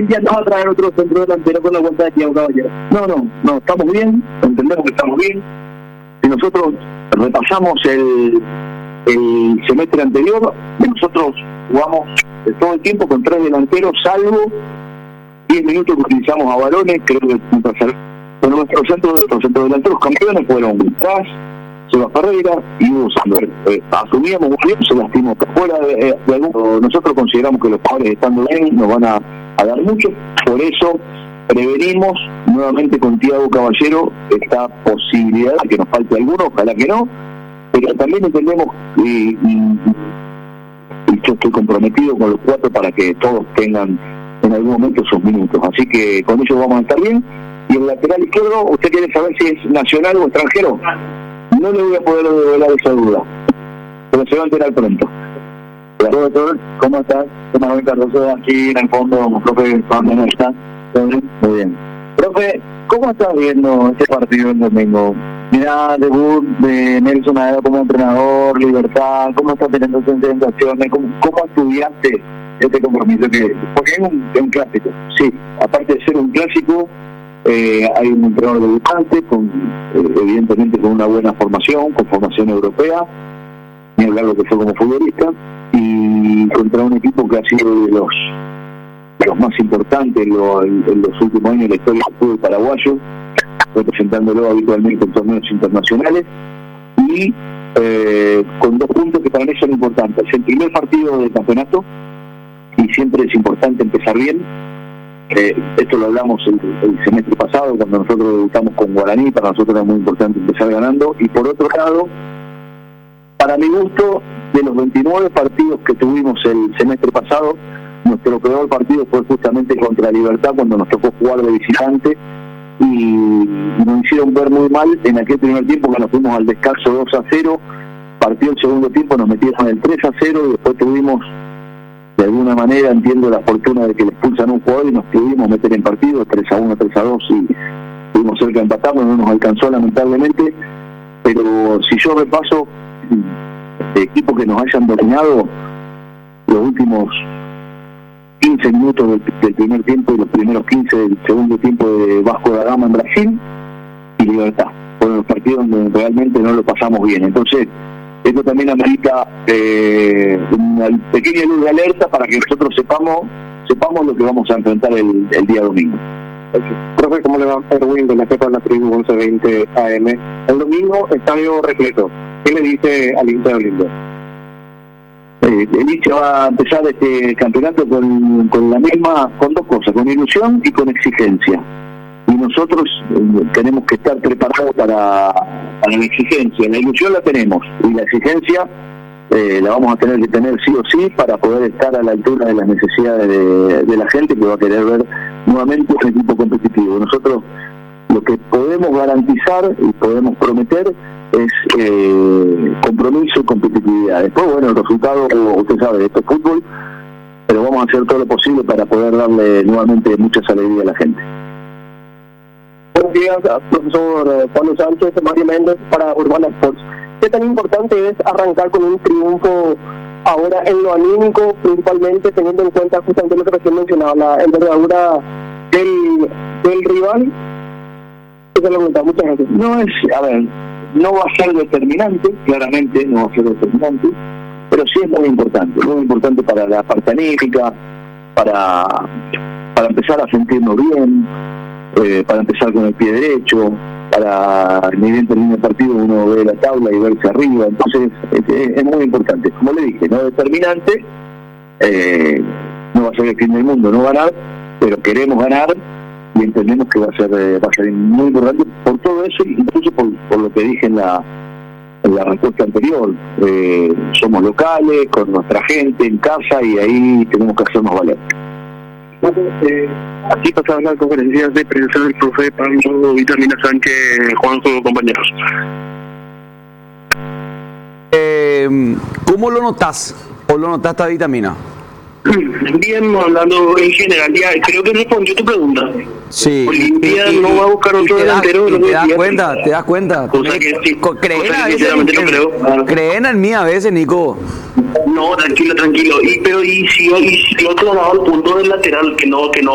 Ya no va a traer otro centro delantero con la vuelta de Thiago Caballero. No, estamos bien, entendemos que estamos bien. Si nosotros repasamos el semestre anterior, nosotros jugamos todo el tiempo con 3 delanteros, salvo 10 minutos que utilizamos a varones, creo que con nuestros centros delanteros campeones fueron Tras, Seba Ferreira y Hugo Sandor. Asumíamos muy bien, se lastimó. Fuera de algún, nosotros consideramos que los jugadores estando bien nos van a dar mucho, por eso prevenimos nuevamente con Thiago Caballero esta posibilidad de que nos falte alguno, ojalá que no, pero también entendemos y yo estoy comprometido con los 4 para que todos tengan en algún momento sus minutos, así que con ellos vamos a estar bien. Y el lateral izquierdo, ¿usted quiere saber si es nacional o extranjero? No le voy a poder revelar esa duda, pero se va a enterar pronto. Hola, doctor, ¿cómo estás? Soy Manuel Cardoso, aquí en el fondo, profe, ¿cómo estás? Muy bien. Profe, ¿cómo estás viendo este partido el domingo? Mira, debut de Nelson Aedo como entrenador, libertad, ¿cómo estás teniendo sensaciones? ¿Cómo estudiaste este compromiso? Porque es un clásico. Sí, aparte de ser un clásico, hay un entrenador debutante, evidentemente con una buena formación, con formación europea, ni hablar lo que fue como futbolista, y contra un equipo que ha sido de los más importantes en los últimos años de la historia del fútbol paraguayo, representándolo habitualmente en torneos internacionales, y con 2 puntos que para mí son importantes. El primer partido del campeonato, y siempre es importante empezar bien. Esto lo hablamos el semestre pasado, cuando nosotros debutamos con Guaraní, para nosotros era muy importante empezar ganando, y por otro lado, para mi gusto, de los 29 partidos que tuvimos el semestre pasado, nuestro peor partido fue justamente contra Libertad, cuando nos tocó jugar de visitante, y nos hicieron ver muy mal en aquel primer tiempo, que nos fuimos al descanso 2-0, partió el segundo tiempo, nos metieron el 3-0, y después tuvimos, de alguna manera, entiendo la fortuna de que le expulsan a un jugador y nos pudimos meter en partido 3-1, 3-2, y estuvimos cerca de empatarnos, no nos alcanzó lamentablemente, pero si yo repaso equipos que nos hayan dominado los últimos 15 minutos del primer tiempo y los primeros 15 del segundo tiempo de Vasco da Gama en Brasil y Libertad, fueron los partidos donde realmente no lo pasamos bien. Entonces esto también amerita una pequeña luz de alerta para que nosotros sepamos lo que vamos a enfrentar el día domingo. Profe, ¿cómo le va? Erwin de la Jefa de la Tribu 1120 AM. El domingo, estadio repleto. ¿Qué le dice al hincha de Olinda? El hincha va a empezar este campeonato con 2 cosas, con ilusión y con exigencia. Y nosotros tenemos que estar preparados para la exigencia. La ilusión la tenemos, y la exigencia la vamos a tener que tener sí o sí para poder estar a la altura de las necesidades de la gente que va a querer ver nuevamente un equipo competitivo. Nosotros lo que podemos garantizar y podemos prometer es compromiso y competitividad. Después, bueno, el resultado, usted sabe, esto es fútbol, pero vamos a hacer todo lo posible para poder darle nuevamente muchas alegrías a la gente. Buenos días, profesor Pablo Sánchez, Mario Méndez para Urbana Sports. ¿Qué tan importante es arrancar con un triunfo ahora en lo anímico, principalmente teniendo en cuenta justamente lo que recién mencionaba, la envergadura del rival? Esa es la pregunta, muchas gracias. No va a ser determinante, claramente no va a ser determinante, pero sí es muy importante para la parte anímica, para empezar a sentirnos bien, para empezar con el pie derecho, para ni bien termine el partido uno ve la tabla y verse arriba. Entonces es muy importante, como le dije, no determinante, no va a ser el fin del mundo no ganar, pero queremos ganar y entendemos que va a ser muy importante por todo eso, incluso por lo que dije en la respuesta anterior. Somos locales, con nuestra gente en casa, y ahí tenemos que hacernos valer. Aquí pasaban las conferencias de prensa del profe Pablo Vitamina Sánchez, Juanjo, compañeros. ¿Cómo lo notas? ¿O lo notaste a Vitamina? Bien, hablando en general, ya creo que respondió tu pregunta. Sí. Olimpia no va a buscar otro delantero. ¿Te das cuenta? Cosa que sí. Creen en mí a veces, Nico. No, tranquilo. Y si otro lado, el punto del lateral, que no